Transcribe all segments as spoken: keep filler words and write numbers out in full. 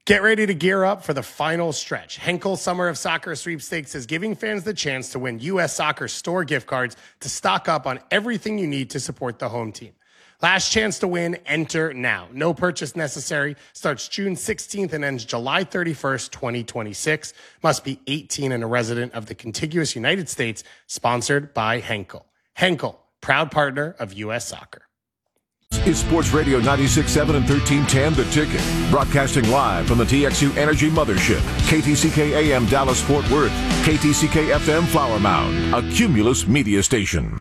Get ready to gear up for the final stretch. Henkel Summer of Soccer Sweepstakes is giving fans the chance to win U S Soccer store gift cards to stock up on everything you need to support the home team. Last chance to win, enter now. No purchase necessary. Starts June sixteenth and ends July thirty-first, twenty twenty-six. Must be eighteen and a resident of the contiguous United States. Sponsored by Henkel. Henkel, proud partner of U S Soccer. It's Sports Radio ninety-six point seven and thirteen ten The Ticket. Broadcasting live from the T X U Energy Mothership. K T C K A M Dallas Fort Worth. K T C K F M Flower Mound. A Cumulus media station.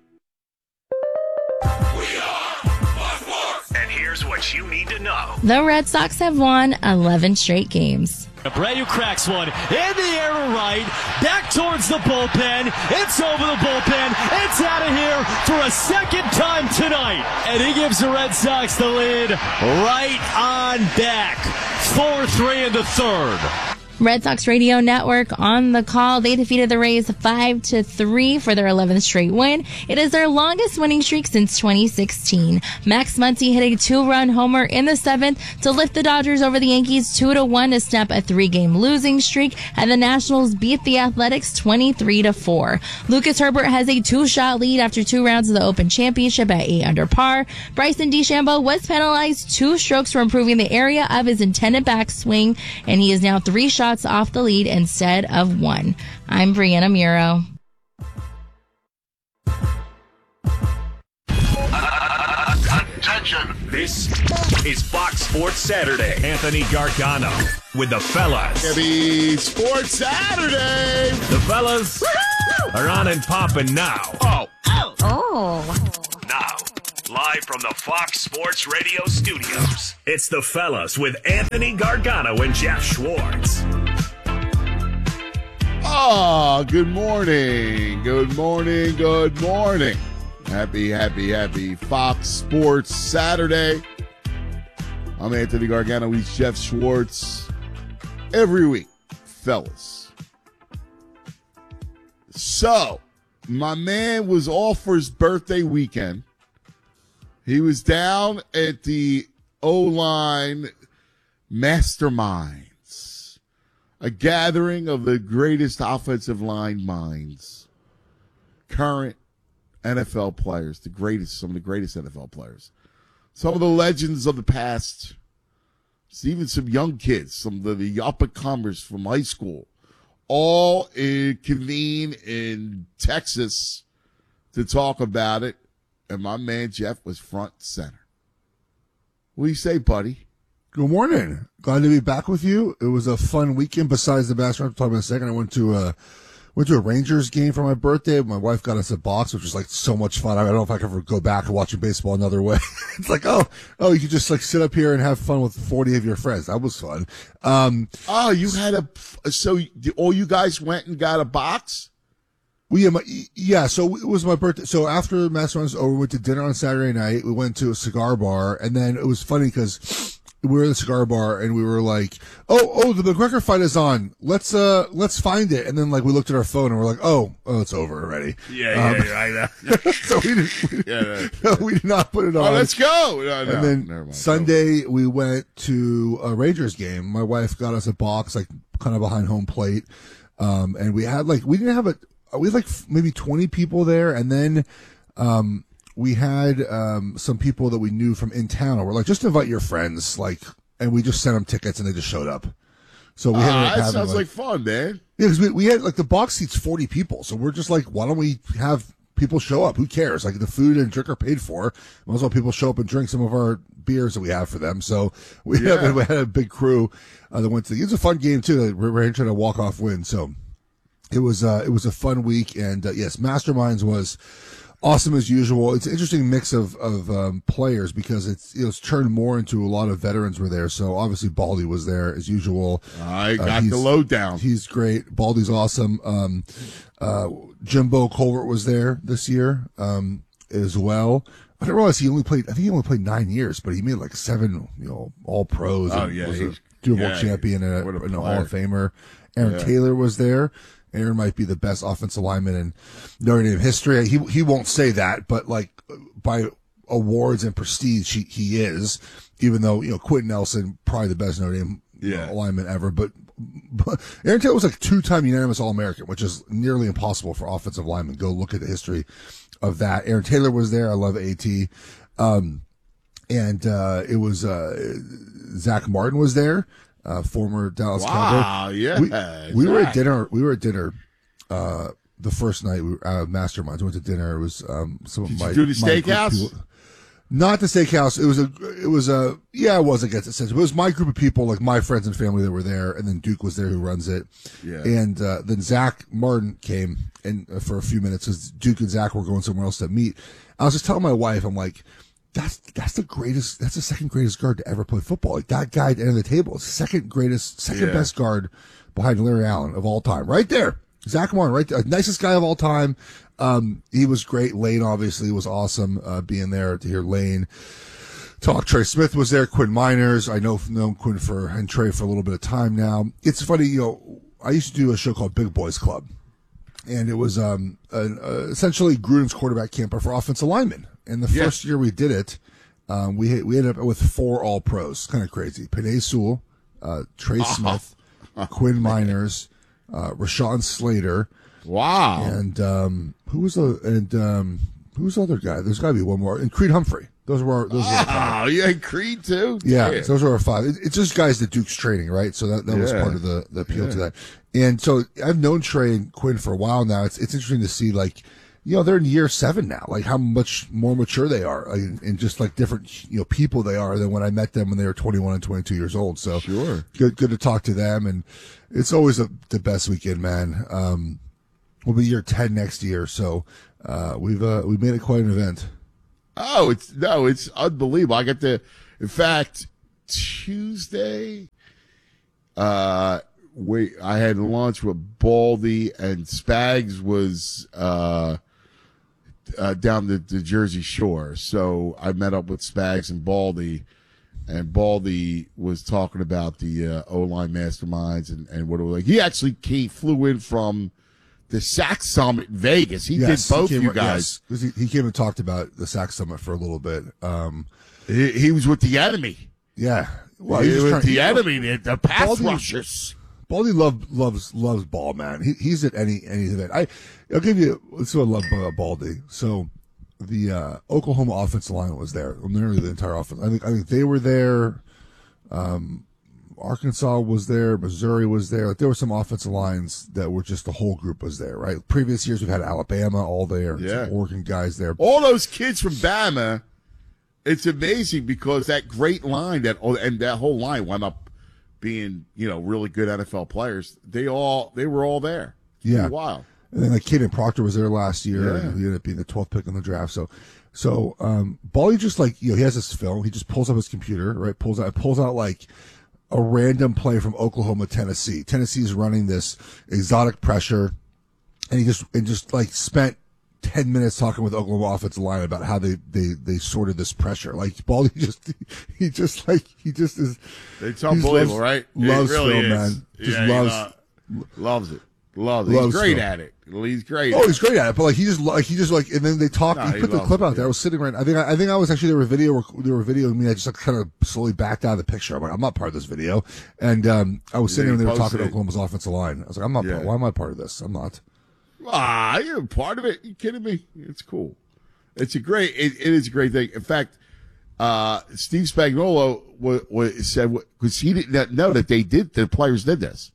We are Fox Sports. And here's what you need to know. The Red Sox have won eleven straight games. Abreu cracks one in the air to right, back towards the bullpen. It's over the bullpen. It's out of here for a second time tonight. And he gives the Red Sox the lead right on back. four three in the third. Red Sox Radio Network on the call. They defeated the Rays five to three for their eleventh straight win. It is their longest winning streak since twenty sixteen. Max Muncy hit a two-run homer in the seventh to lift the Dodgers over the Yankees two to one to snap a three-game losing streak, and the Nationals beat the Athletics twenty-three to four. Lucas Herbert has a two-shot lead after two rounds of the Open Championship at eight under par. Bryson DeChambeau was penalized two strokes for improving the area of his intended backswing, and he is now three shots off the lead instead of one. I'm Brianna Muro. Attention. This is Fox Sports Saturday. Anthony Gargano with the fellas. Happy Sports Saturday. The fellas Woo-hoo! Are on and popping now. Oh. Oh. Oh. Now, live from the Fox Sports Radio studios, it's the fellas with Anthony Gargano and Jeff Schwartz. Oh, good morning. Good morning. Good morning. Happy, happy, happy Fox Sports Saturday. I'm Anthony Gargano. He's Jeff Schwartz. Every week, fellas. So, my man was off for his birthday weekend. He was down at the O-Line Masterminds, a gathering of the greatest offensive line minds, current N F L players, the greatest, some of the greatest N F L players, some of the legends of the past, even some young kids, some of the up-and-comers from high school, all in, convene in Texas to talk about it. And my man Jeff was front and center. What do you say, buddy? Good morning. Glad to be back with you. It was a fun weekend. Besides the basketball, I'll talk about in a second. I went to a went to a Rangers game for my birthday. My wife got us a box, which was like so much fun. I don't know if I could ever go back to watching baseball another way. It's like, oh, oh, you could just like sit up here and have fun with forty of your friends. That was fun. Um, oh, you had a so all you guys went and got a box. Well, yeah, my, yeah, so it was my birthday. So after Masterminds was over, we went to dinner on Saturday night. We went to a cigar bar, and then it was funny because we were in the cigar bar, and we were like, oh, oh, the McGregor fight is on. Let's, uh, let's find it. And then, like, we looked at our phone, and we're like, oh, oh, it's over already. Yeah, um, yeah, yeah, I know. So we did, we, yeah, no. we did not put it on. Oh, let's go. No, no, and then never mind. Sunday, we went to a Rangers game. My wife got us a box, like, kind of behind home plate. Um, and we had, like, we didn't have a, we had like maybe twenty people there, and then um, we had um, some people that we knew from in town. And we're like, just invite your friends, like, and we just sent them tickets, and they just showed up. So we uh, had that having, sounds like, like fun, man. Yeah, because we, we had like the box seats forty people, so we're just like, why don't we have people show up? Who cares? Like the food and drink are paid for. Might as well people show up and drink some of our beers that we have for them. So we, yeah. had, we had a big crew uh, that went to. The, it was a fun game too. We were trying to walk off win. So. It was uh, it was a fun week, and uh, yes, Masterminds was awesome as usual. It's an interesting mix of of um, players because it's you know, it's turned more into a lot of veterans were there. So obviously Baldy was there as usual. I uh, got the lowdown. He's great. Baldy's awesome. Um, uh, Jimbo Colbert was there this year um, as well. I didn't realize he only played. I think he only played nine years, but he made like seven, you know, All Pros. Oh and yeah, was he's a Super Bowl yeah, champion and a, a, and a Hall of Famer. Aaron yeah. Taylor was there. Aaron might be the best offensive lineman in Notre Dame history. He he won't say that, but like by awards and prestige, he, he is. Even though you know Quentin Nelson, probably the best Notre Dame Yeah. lineman ever. But, but Aaron Taylor was like two-time unanimous All-American, which is nearly impossible for offensive linemen. Go look at the history of that. Aaron Taylor was there. I love AT. Um, and uh, it was uh, Zach Martin was there, uh, former Dallas Wow, Cowboy. yeah. We, we were at dinner. We were at dinner uh, the first night. We were out of Masterminds. We went to dinner. It was um, some Did of my you do the my group steakhouse? people- Not the steakhouse. It was a. It was a. Yeah, it was. I guess it says it was my group of people, like my friends and family that were there, and then Duke was there who runs it. Yeah. And uh, then Zach Martin came and uh, for a few minutes because Duke and Zach were going somewhere else to meet. I was just telling my wife, I'm like, that's that's the greatest. That's the second greatest guard to ever play football. Like that guy at the end of the table, second greatest, second Yeah. best guard behind Larry Allen of all time, right there. Zach Martin, right there, nicest guy of all time. Um, he was great. Lane obviously was awesome uh, being there to hear Lane talk. Trey Smith was there. Quinn Miners. I know known Quinn for and Trey for a little bit of time now. It's funny, you know. I used to do a show called Big Boys Club, and it was um an, uh, essentially Gruden's quarterback camp for offensive linemen. And the Yeah. first year we did it, um, we we ended up with four All Pros. Kind of crazy. Panay Sewell, uh, Trey Smith, Quinn Miners, uh, Rashawn Slater. Wow. And um, who was the and um, who was the other guy? There's got to be one more. And Creed Humphrey. Those were our, those were our five. Oh, you had Creed too? Yeah, Damn. so those were our five. It, it's just guys that Duke's training, right? So that, that was Yeah. part of the, the appeal Yeah. to that. And so I've known Trey and Quinn for a while now. It's it's interesting to see, like, you know, they're in year seven now. Like how much more mature they are, like, and just like different, you know, people they are than when I met them when they were twenty-one and twenty-two years old. So Sure. good good to talk to them, and it's always a, the best weekend, man. Um, We'll be year ten next year, so uh, we've uh, we made it quite an event. Oh, it's no, it's unbelievable. I got the, in fact, Tuesday, uh, wait, I had lunch with Baldy and Spags was, uh, uh, down the, the Jersey Shore. So I met up with Spags and Baldy, and Baldy was talking about the, uh, O-line masterminds and, and what it was like. He actually came, flew in from the Sac Summit in Vegas. He Yes, did both he came, you guys. Yes, 'cause he, he came and talked about the Sac Summit for a little bit. Um, He, he was with the enemy. yeah, well, he he's was just with the trying- enemy, the, the pass Baldy- rushers. Baldy love, loves loves ball, man. He, he's at any any event. I I'll give you. This is what I love about Baldy. So the uh, Oklahoma offensive line was there. Nearly the entire offense. I think I think they were there. Um, Arkansas was there. Missouri was there. Like there were some offensive lines that were just the whole group was there. Right. Previous years we've had Alabama all there. Yeah. Some Oregon guys there. All those kids from Bama, it's amazing because that great line that and that whole line wound up being, you know, really good N F L players. They all they were all there. It's Yeah. pretty wild. And then like Caden Proctor was there last year. Yeah. And he ended up being the twelfth pick in the draft. So, so um, Baldy just like you know he has this film. He just pulls up his computer, right? Pulls out pulls out like a random play from Oklahoma, Tennessee. Tennessee's running this exotic pressure, and he just and just like spent ten minutes talking with Oklahoma offensive line about how they they they sorted this pressure. Like Baldy just he just like he just is. It's he unbelievable, loves, right? Loves it really film, is. man. Just Yeah, you loves. know, loves it. Loves it. Loves He's great film. at it. He's great. Oh, at he's great at it, but like he just like he just like and then they talked. Nah, he he put the loves clip it, out there. yeah. I was sitting right. I think I, I think I was actually there were video they were videoing me. I just like kind of slowly backed out of the picture. I'm like I'm not part of this video, and um, I was sitting Yeah, there and they he were talking posted to it. Oklahoma's offensive line. I was like I'm not. Yeah. Part, why am I part of this? I'm not. Ah, you're part of it. You kidding me? It's cool. It's a great. It, it is a great thing. In fact, uh, Steve Spagnuolo wa wa said because he didn't know that they did. The players did this,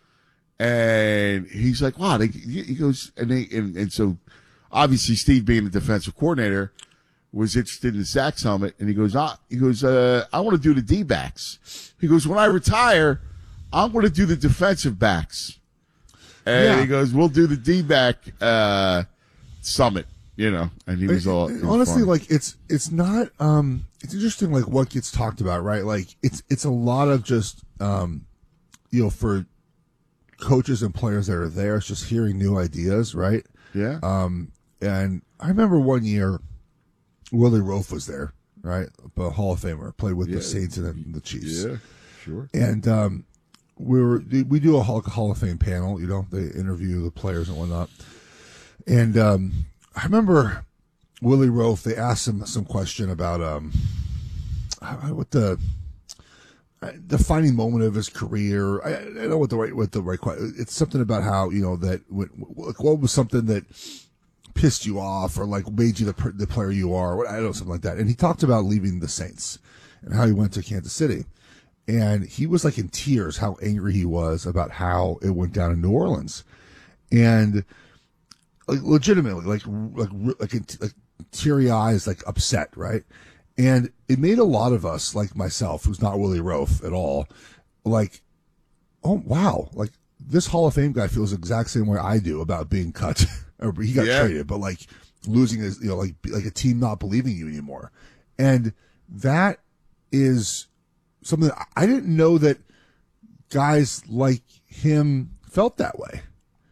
and he's like, "Wow!" They, he goes, and they and, and so obviously Steve, being the defensive coordinator, was interested in the Sac Summit, and he goes, "Ah," he goes, uh, "I want to do the D backs." He goes, "When I retire, I'm going to do the defensive backs." And Yeah. he goes, "We'll do the D-back uh, summit," you know. And he was all it was honestly fun. like it's it's not. Um, it's interesting like what gets talked about, right? Like it's it's a lot of just um, you know, for coaches and players that are there, it's just hearing new ideas, right? yeah, Um, and I remember one year, Willie Roaf was there, right? A Hall of Famer, played with Yeah. the Saints and the Chiefs. yeah, sure. And um, we were we do a Hall, Hall of Fame panel, you know, they interview the players and whatnot. And um, I remember Willie Roaf. They asked him some question about um, what the defining moment of his career. I, I don't know what the right, what the right, it's something about how, you know, that what, what was something that pissed you off or like made you the, the player you are. I don't know, something like that. And he talked about leaving the Saints and how he went to Kansas City. And he was like in tears how angry he was about how it went down in New Orleans. And like legitimately, like, like, like, like teary eyes, like upset, right? And it made a lot of us, like myself, who's not Willie Roaf at all, like, oh, wow. Like, this Hall of Fame guy feels the exact same way I do about being cut. Or he got yeah. traded, but, like, losing his, you know, like, like a team not believing you anymore. And that is something that I didn't know that guys like him felt that way.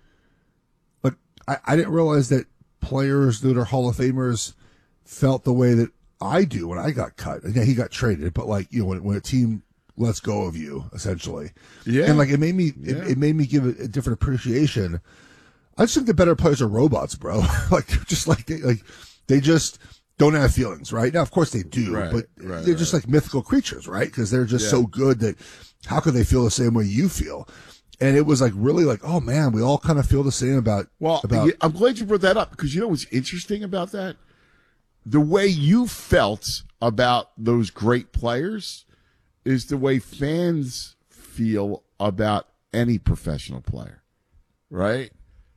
But I, I didn't realize that players that are Hall of Famers felt the way that I do when I got cut. Yeah, he got traded, but like, you know, when, when a team lets go of you, essentially. Yeah. And like, it made me, yeah. it, it made me give it a different appreciation. I just think the better players are robots, bro. Like, just like, they, like, they just don't have feelings, right? Now, of course they do, right, but right, they're right. just like mythical creatures, right? Because they're just yeah. so good that how could they feel the same way you feel? And it was like really like, oh man, we all kind of feel the same about, well, about, yeah, I'm glad you brought that up because you know what's interesting about that? The way you felt about those great players is the way fans feel about any professional player, right?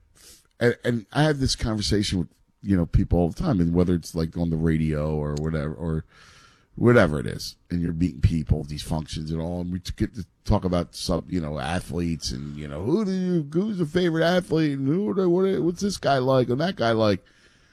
And, and I have this conversation with, you know, people all the time, and whether it's like on the radio or whatever, or whatever it is, and you're meeting people, these functions and all, and we get to talk about some, you know, athletes and, you know, who do you, who's the favorite athlete and who, what, what's this guy like and that guy like?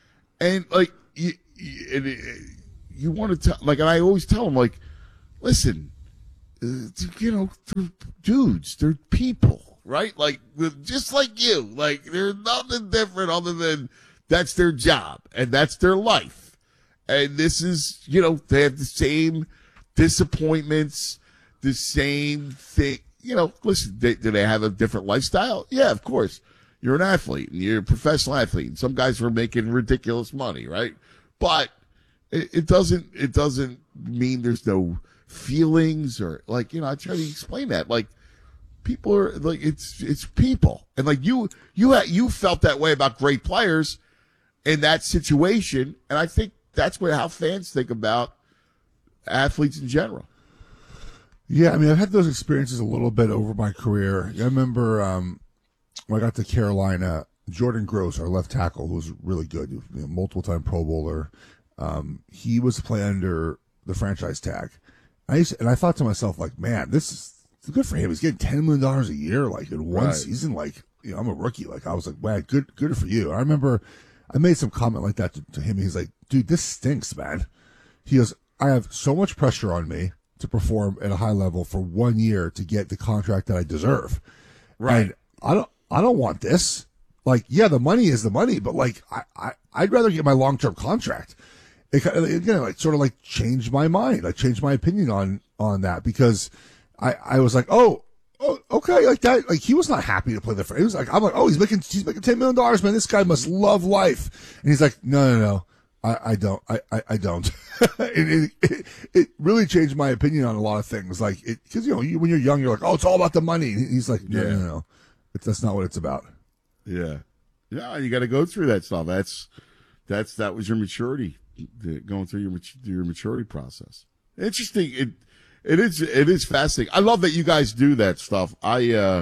And like, you, you, you want to tell, like, and I always tell them, like, listen, uh, you know, they're dudes, they're people, right? Like, just like you, like, there's nothing different other than that's their job and that's their life. And this is, you know, they have the same disappointments, the same thing. You know, listen, they, do they have a different lifestyle? Yeah, of course. You're an athlete and you're a professional athlete. And some guys were making ridiculous money, right? But it, it doesn't, it doesn't mean there's no feelings or like, you know, I try to explain that. Like, people are like, it's, it's people. And like you, you, had, you felt that way about great players in that situation. And I think that's what, how fans think about athletes in general. Yeah. I mean, I've had those experiences a little bit over my career. I remember, um, when I got to Carolina, Jordan Gross, our left tackle, who was really good, you know, multiple time Pro Bowler. Um, he was playing under the franchise tag. I used to, and I thought to myself, like, man, this is good for him. He's getting ten million dollars a year, like in one right. season. Like, you know, I'm a rookie. Like, I was like, man, good, good for you. I remember I made some comment like that to, to him. He's like, dude, this stinks, man. He goes, I have so much pressure on me to perform at a high level for one year to get the contract that I deserve. Right. And I don't, I don't want this. Like, yeah, the money is the money, but like, I, I, I'd rather get my long-term contract. It kind of, again, like, sort of like changed my mind. I changed my opinion on, on that because I, I was like, oh, oh, okay, like that, like he was not happy to play the, he was like, I'm like, oh, he's making, he's making ten million dollars, man. This guy must love life. And he's like, no, no, no, I, I don't, I, I, I don't. it, it, it really changed my opinion on a lot of things. Like, it, cause you know, you, when you're young, you're like, oh, it's all about the money. And he's like, no, yeah. no, no, it's, that's not what it's about. Yeah. Yeah. You got to go through that stuff. That's, that's, that was your maturity, going through your, your maturity process. Interesting. It, It is, it is fascinating. I love that you guys do that stuff. I, uh,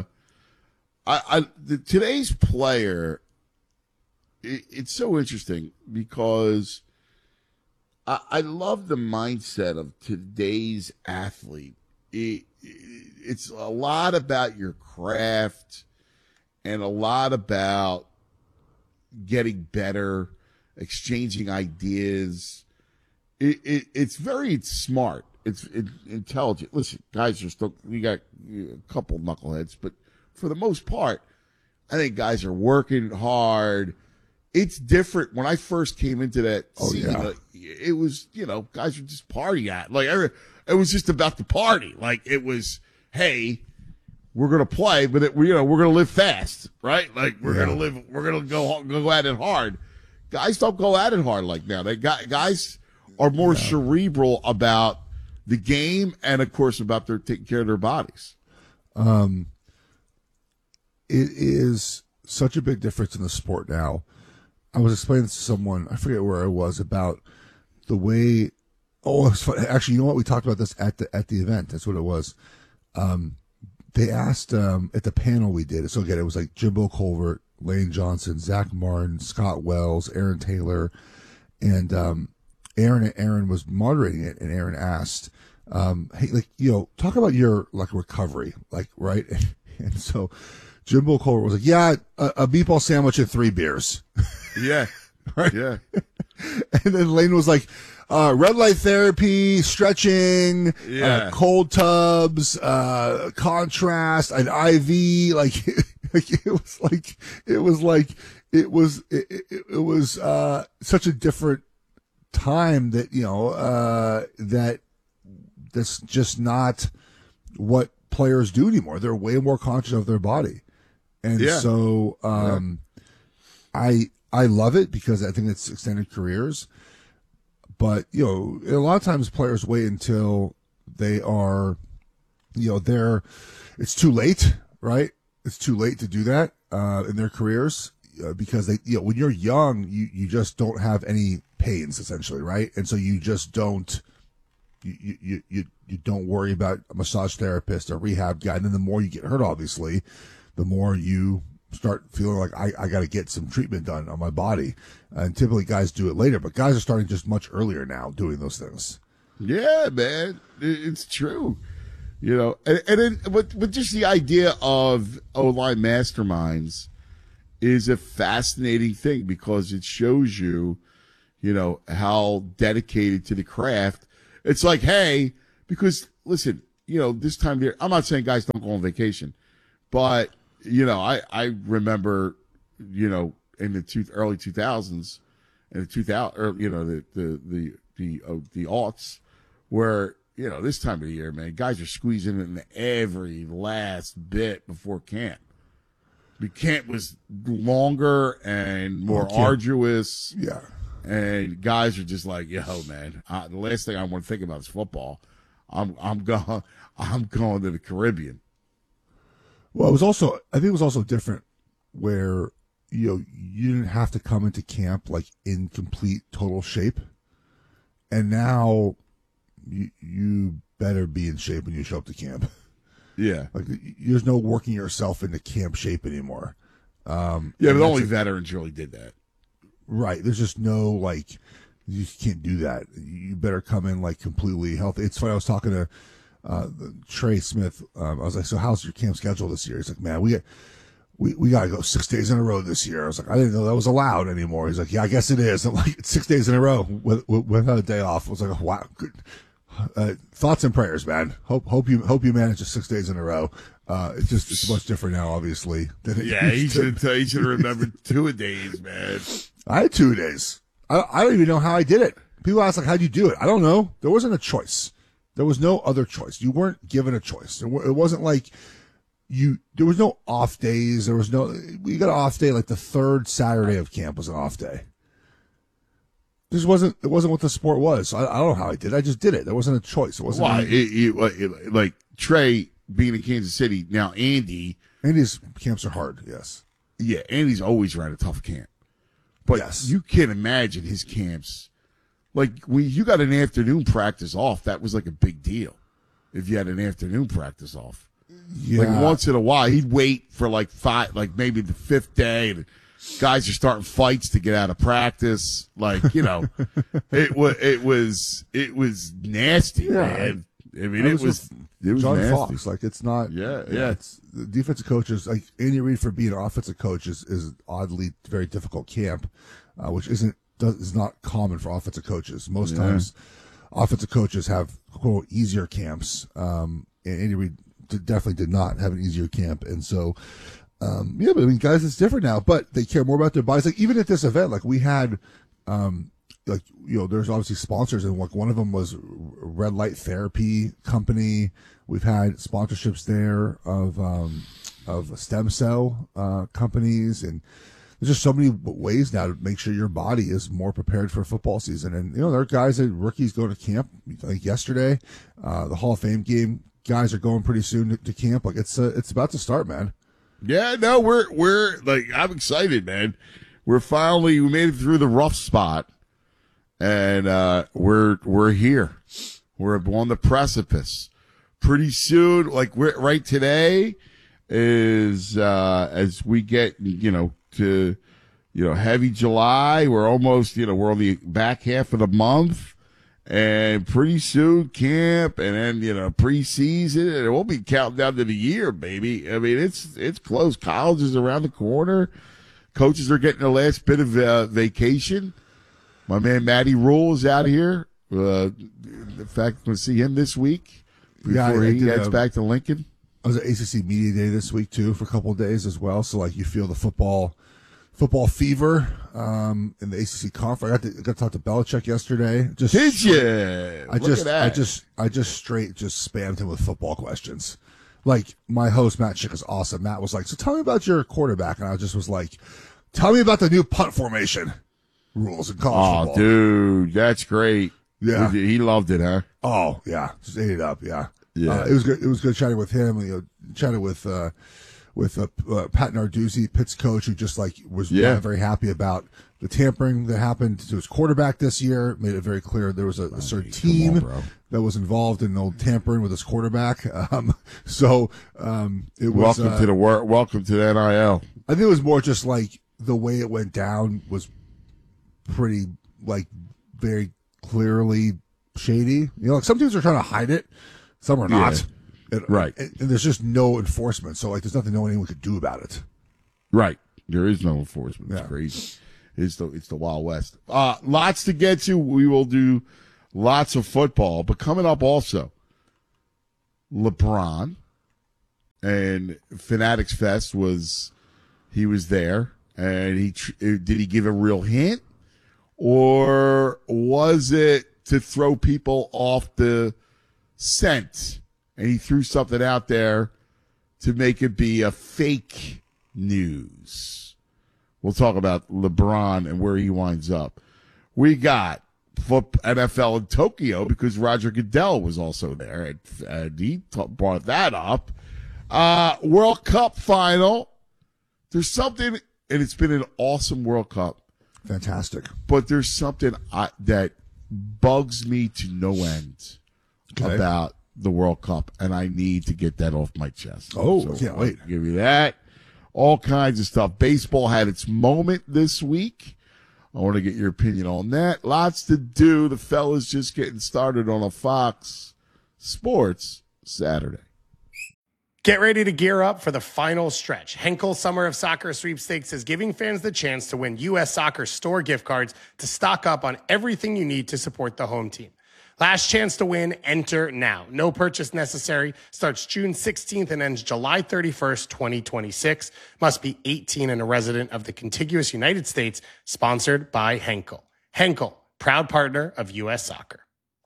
I, I, the, today's player, it, it's so interesting because I, I love the mindset of today's athlete. It, it, it's a lot about your craft and a lot about getting better, exchanging ideas. It, it, it's very smart. It's it, intelligent. Listen, guys are still, we got a couple knuckleheads, but for the most part, I think guys are working hard. It's different. When I first came into that oh, scene, yeah. like, it was, you know, guys were just party at. Like, it was just about the party. Like, it was, hey, we're going to play, but, it, we, you know, we're going to live fast, right? Like, we're yeah. going to live, we're going to go go at it hard. Guys don't go at it hard like now. They got, guys are more yeah. cerebral about the game and, of course, about their taking care of their bodies. Um, it is such a big difference in the sport now. I was explaining this to someone, I forget where I was, about the way. Oh, it was fun. Actually, you know what? We talked about this at the at the event. That's what it was. Um, they asked um, at the panel we did. So again, it was like Jimbo Colbert, Lane Johnson, Zach Martin, Scott Wells, Aaron Taylor, and um, Aaron. Aaron was moderating it, and Aaron asked, um, "Hey, like, you know, talk about your like recovery, like, right?" And so Jimbo Colbert was like, "Yeah, a, a meatball sandwich and three beers." Yeah, right. Yeah, and then Lane was like, Uh, red light therapy, stretching, yeah. uh, cold tubs, uh, contrast, an I V, like, like it was like, it was like, it was, it, it, it was, uh, such a different time that, you know, uh, that that's just not what players do anymore. They're way more conscious of their body. And yeah. so, um, yeah. I, I love it because I think it's extended careers. But, you know, a lot of times players wait until they are, you know, they're, it's too late, right? It's too late to do that uh, in their careers uh, because they, you know, when you're young, you, you just don't have any pains essentially, right? And so you just don't, you, you, you, you don't worry about a massage therapist or rehab guy. And then the more you get hurt, obviously, the more you start feeling like I, I got to get some treatment done on my body. And typically guys do it later, but guys are starting just much earlier now doing those things. Yeah, man, it's true. You know, and, and then, but, but just the idea of O-line masterminds is a fascinating thing because it shows you, you know, how dedicated to the craft. It's like, hey, because listen, you know, this time of year, I'm not saying guys don't go on vacation, but you know, I, I remember, you know, in the two, early two thousands, and the two thousand, or you know, the the the the uh, the aughts, where you know this time of the year, man, guys are squeezing in every last bit before camp. The camp was longer and more oh, arduous. Yeah, and guys are just like, yo, man, uh, the last thing I want to think about is football. I'm I'm going I'm going to the Caribbean. Well, it was also, I think it was also different where, you know, you didn't have to come into camp like in complete total shape. And now you, you better be in shape when you show up to camp. Yeah. Like there's no working yourself into camp shape anymore. Um, yeah, but only a, veterans really did that. Right. There's just no like, you just can't do that. You better come in like completely healthy. It's funny. I was talking to, Uh, Trey Smith, um, I was like, so how's your camp schedule this year? He's like, man, we got, we, we got to go six days in a row this year. I was like, I didn't know that was allowed anymore. He's like, yeah, I guess it is. I'm like, it's six days in a row with, with, without a day off. I was like, oh, wow. Good. Uh, thoughts and prayers, man. Hope, hope you, hope you manage it six days in a row. Uh, it's just, it's much different now, obviously. Than it yeah, he used should, to. he should have remembered two days, man. I had two days. I, I don't even know how I did it. People ask, like, how'd you do it? I don't know. There wasn't a choice. There was no other choice. You weren't given a choice. It wasn't like you, there was no off days. There was no, we got an off day, like the third Saturday of camp was an off day. This wasn't, it wasn't what the sport was. So I, I don't know how I did it. I just did it. There wasn't a choice. It wasn't. Why? It, it, it, like Trey being in Kansas City, now Andy. Andy's camps are hard, yes. Yeah, Andy's always ran a tough camp. But yes. You can't imagine his camps. Like, when you got an afternoon practice off, that was like a big deal. If you had an afternoon practice off. Yeah. Like, once in a while, he'd wait for like five, like maybe the fifth day, and guys are starting fights to get out of practice. Like, you know, it was, it was, it was nasty, yeah. man. I mean, it was, was it was John nasty. Fox. Like, it's not, yeah, yeah. yeah. It's the defensive coaches, like Andy Reid for being an offensive coach is, is oddly very difficult camp, uh, which isn't, Does, is not common for offensive coaches. Most yeah. times, offensive coaches have quote easier camps. Um, and Andy Reid definitely did not have an easier camp, and so um, yeah. But I mean, guys, it's different now. But they care more about their bodies. Like even at this event, like we had, um, like you know, there's obviously sponsors, and like one of them was Red Light Therapy Company. We've had sponsorships there of um, of stem cell uh, companies and. there's just so many ways now to make sure your body is more prepared for football season. And, you know, there are guys that rookies go to camp, like yesterday, uh, the Hall of Fame game, guys are going pretty soon to, to camp. Like it's, uh, it's about to start, man. Yeah, no, we're, we're like, I'm excited, man. We're finally, we made it through the rough spot and, uh, we're, we're here. We're on the precipice. Pretty soon, like we're right today is, uh, as we get, you know, to, you know, heavy July, we're almost, you know, we're on the back half of the month and pretty soon camp and then, you know, preseason and it won't be counting down to the year, baby. I mean, it's, it's close. College is around the corner. Coaches are getting the last bit of uh, vacation. My man, Matty Rule is out here. Uh, in fact, I'm going to see him this week before Yeah, I- I he did, gets uh, back to Lincoln. I was at A C C Media Day this week too for a couple of days as well. So like you feel the football, football fever um, in the A C C conference. I got to, I got to talk to Belichick yesterday. Just Did straight- you? I Look just, at that. I just, I just straight just spammed him with football questions. Like my host Matt Schick is awesome. Matt was like, "So tell me about your quarterback," and I just was like, "Tell me about the new punt formation rules in college Oh, football." dude, that's great. Yeah. He loved it, huh? Oh yeah, just ate it up. Yeah, Yeah. Uh, it was good. It was good chatting with him. You know, chatted with uh, with uh, uh, Pat Narduzzi, Pitt's coach, who just like was Yeah. not very happy about the tampering that happened to his quarterback this year. Made it very clear there was a, a certain team on, bro. that was involved in old tampering with his quarterback. Um, so um, it was. Welcome uh, to the wor- welcome to the N I L. I think it was more just like the way it went down was pretty like very clearly shady. You know, like some teams are trying to hide it, some are not. Yeah. And, Right. And, and there's just no enforcement. So like there's nothing no anyone could do about it. Right. There is no enforcement. It's Yeah. crazy. It's the it's the Wild West. Uh lots to get to. We will do lots of football, but coming up also LeBron and Fanatics Fest was he was there and he tr- did he give a real hint or was it to throw people off the scent and he threw something out there to make it be a fake news. We'll talk about LeBron and where he winds up. We got foot- N F L in Tokyo because Roger Goodell was also there, and, and he t- brought that up. Uh, World Cup final. There's something, and it's been an awesome World Cup, Fantastic. but there's something I, that bugs me to no end Okay. about the World Cup, and I need to get that off my chest. Oh, So can't I'll wait. Give you that. All kinds of stuff. Baseball had its moment this week. I want to get your opinion on that. Lots to do. The fellas just getting started on a Fox Sports Saturday. Get ready to gear up for the final stretch. Henkel Summer of Soccer Sweepstakes is giving fans the chance to win U S Soccer store gift cards to stock up on everything you need to support the home team. Last chance to win, enter now. No purchase necessary. Starts June sixteenth and ends July thirty-first, twenty twenty-six. Must be eighteen and a resident of the contiguous United States. Sponsored by Henkel. Henkel, proud partner of U S Soccer.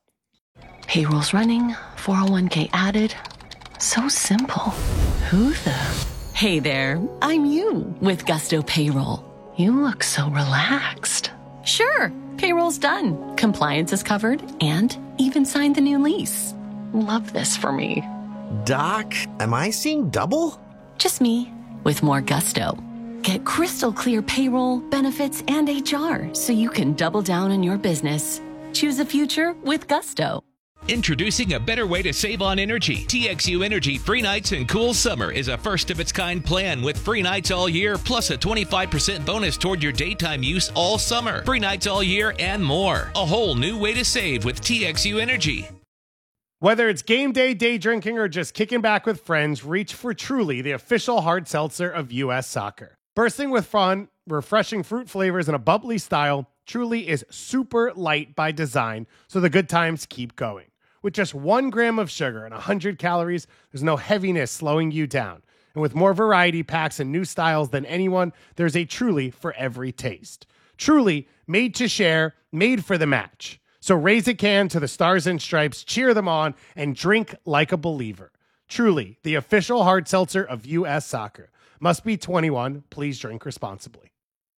Payroll's running, four oh one k added. So simple. Who the? Hey there, I'm you with Gusto Payroll. You look so relaxed. Sure, payroll's done. Compliance is covered and even signed the new lease. Love this for me. Doc, am I seeing double? Just me with more gusto. Get crystal clear payroll, benefits, and H R so you can double down on your business. Choose a future with Gusto. Introducing a better way to save on energy. T X U Energy Free Nights and Cool Summer is a first-of-its-kind plan with free nights all year, plus a twenty-five percent bonus toward your daytime use all summer. Free nights all year and more. A whole new way to save with T X U Energy. Whether it's game day, day drinking, or just kicking back with friends, reach for Truly, the official hard seltzer of U S Soccer. Bursting with fun, refreshing fruit flavors, and a bubbly style, Truly is super light by design, so the good times keep going. With just one gram of sugar and one hundred calories, there's no heaviness slowing you down. And with more variety packs and new styles than anyone, there's a Truly for every taste. Truly, made to share, made for the match. So raise a can to the Stars and Stripes, cheer them on, and drink like a believer. Truly, the official hard seltzer of U S Soccer. Must be twenty-one. Please drink responsibly.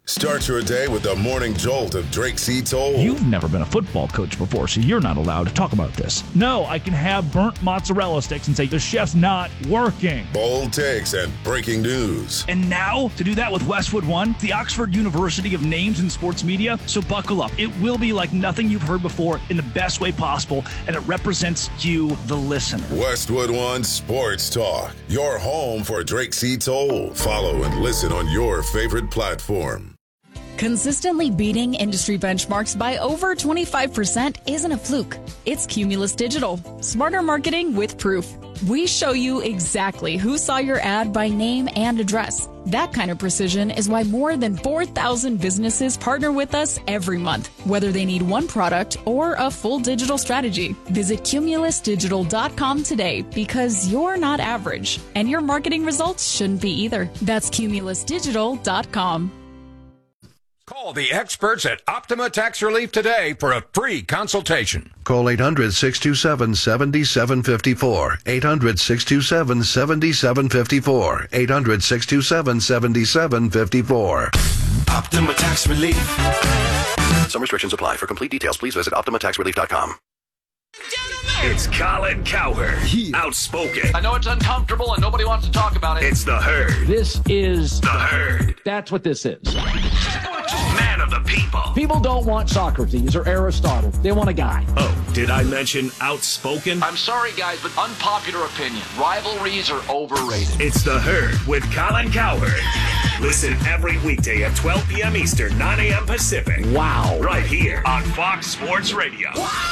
Start your day with the morning jolt of Drake C. Toll. You've never been a football coach before, so you're not allowed to talk about this. No, I can have burnt mozzarella sticks and say the chef's not working. Bold takes and breaking news. And now, to do that with Westwood One, the Oxford University of Names in Sports Media. So buckle up. It will be like nothing you've heard before in the best way possible, and it represents you, the listener. Westwood One Sports Talk, your home for Drake C. Toll. Follow and listen on your favorite platform. Consistently beating industry benchmarks by over twenty-five percent isn't a fluke. It's Cumulus Digital. Smarter marketing with proof. We show you exactly who saw your ad by name and address. That kind of precision is why more than four thousand businesses partner with us every month, whether they need one product or a full digital strategy. Visit cumulus digital dot com today because you're not average, and your marketing results shouldn't be either. That's cumulus digital dot com. Call the experts at Optima Tax Relief today for a free consultation. Call eight hundred, six two seven, seven seven five four. eight hundred, six two seven, seven seven five four. eight hundred, six two seven, seven seven five four. Optima Tax Relief. Some restrictions apply. For complete details, please visit optima tax relief dot com. It's Colin Cowherd, outspoken. I know it's uncomfortable and nobody wants to talk about it. It's the Herd. This is the Herd. That's what this is. Man of the people. People don't want Socrates or Aristotle. They want a guy. Oh, did I mention outspoken? I'm sorry, guys, but unpopular opinion. Rivalries are overrated. It's the Herd with Colin Cowherd. Listen every weekday at twelve p.m. Eastern, nine a.m. Pacific. Wow. Right here on Fox Sports Radio.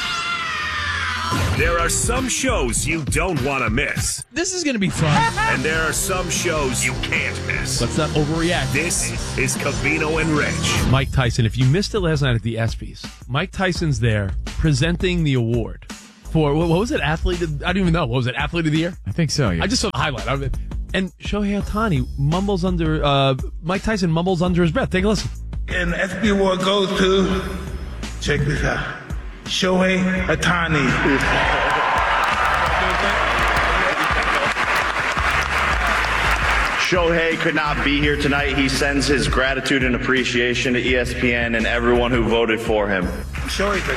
There are some shows you don't want to miss. This is going to be fun. And there are some shows you can't miss. Let's not overreact. This is Covino and Rich. Mike Tyson, if you missed it last night at the ESPYs, Mike Tyson's there presenting the award for, what was it, Athlete of, I don't even know. What was it, Athlete of the Year? I think so, yeah. I just saw the highlight of it. And Shohei Ohtani mumbles under, uh, Mike Tyson mumbles under his breath. Take a listen. And the S P award goes to, check this out, Shohei Ohtani. Shohei could not be here tonight. He sends his gratitude and appreciation to E S P N and everyone who voted for him. Shohei's the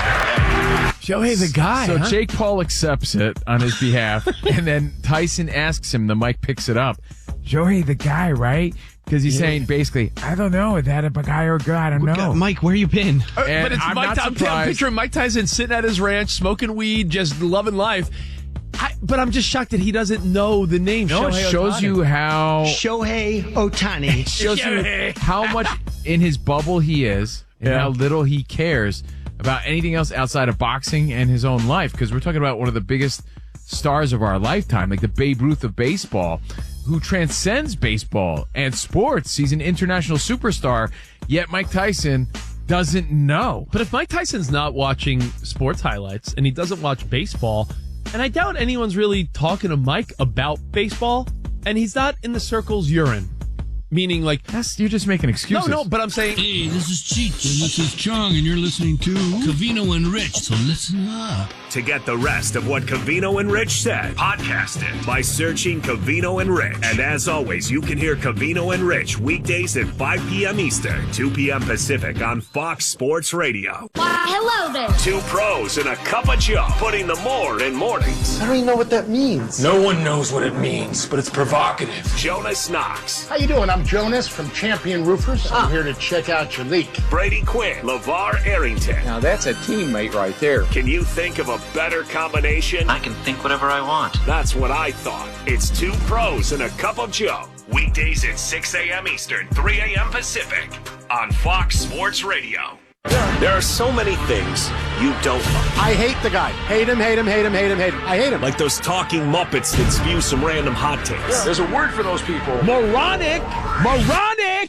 guy. Shohei the guy. So huh? Jake Paul accepts it on his behalf, and then Tyson asks him, the mic picks it up, Shohei the guy, right? Because he's yeah. saying basically, I don't know, is that a guy or a girl? I don't know. Mike, where you been? Uh, but it's I'm Mike not Tyson. I'm picturing Mike Tyson sitting at his ranch, smoking weed, just loving life. I, but I'm just shocked that he doesn't know the name. No, Shohei it shows Ohtani. you how Shohei Ohtani. It shows you how much in his bubble he is, and yeah. how little he cares about anything else outside of boxing and his own life. Because we're talking about one of the biggest stars of our lifetime, like the Babe Ruth of baseball, who transcends baseball and sports. He's an international superstar, yet Mike Tyson doesn't know. But if Mike Tyson's not watching sports highlights and he doesn't watch baseball, and I doubt anyone's really talking to Mike about baseball, and he's not in the circles you're in. Meaning, like, that's, you're just making excuses. No, no, but I'm saying, hey, this is Cheech and this is Chong, and you're listening to Covino and Rich, so listen up. To get the rest of what Covino and Rich said, podcast it by searching Covino and Rich. And as always, you can hear Covino and Rich weekdays at five p.m. Eastern, two p.m. Pacific on Fox Sports Radio. Why, hello there. Two pros and a cup of Joe, putting the more in mornings. I don't even know what that means. No one knows what it means, but it's provocative. Jonas Knox. How you doing? I'm Jonas from Champion Roofers. I'm ah. here to check out your leak. Brady Quinn, LeVar Arrington. Now that's a teammate right there. Can you think of a better combination? I can think whatever I want. That's what I thought. It's two pros and a cup of Joe. Weekdays at six a.m. Eastern, three a.m. Pacific on Fox Sports Radio. There are so many things you don't like. I hate the guy. Hate him, hate him, hate him, hate him, hate him. I hate him. Like those talking Muppets that spew some random hot takes. Yeah. There's a word for those people. Moronic! Moronic!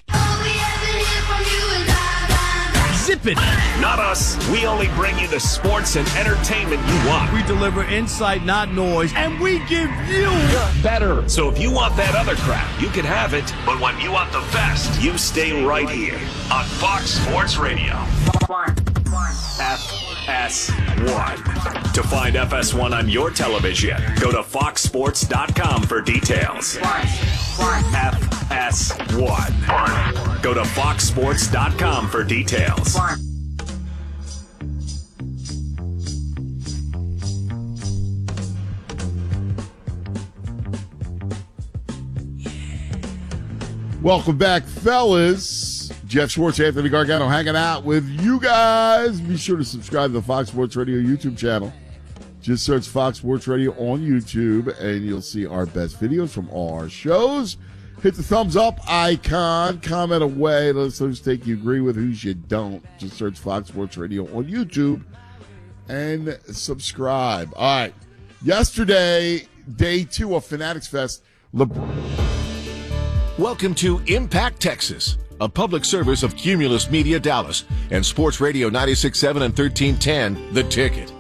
Zip it! Not us. We only bring you the sports and entertainment you want. We deliver insight, not noise, and we give you better. So if you want that other crap, you can have it. But when you want the best, you stay right here on Fox Sports Radio. F S one. To find F S one on your television, go to fox sports dot com for details. F S one. Go to fox sports dot com for details. Welcome back, fellas. Jeff Schwartz, Anthony Gargano hanging out with you guys. Be sure to subscribe to the Fox Sports Radio YouTube channel. Just search Fox Sports Radio on YouTube, and you'll see our best videos from all our shows. Hit the thumbs up icon. Comment away. Let us know whose take you agree with, whose you don't. Just search Fox Sports Radio on YouTube and subscribe. All right. Yesterday, day two of Fanatics Fest. Le- Welcome to Impact Texas, a public service of Cumulus Media Dallas and Sports Radio ninety-six point seven and thirteen ten, The Ticket.